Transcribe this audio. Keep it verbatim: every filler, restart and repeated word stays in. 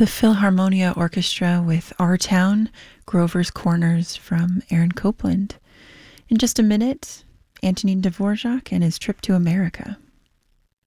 the Philharmonia Orchestra with Our Town, Grover's Corners from Aaron Copland. In just a minute, Antonin Dvorak and his trip to America.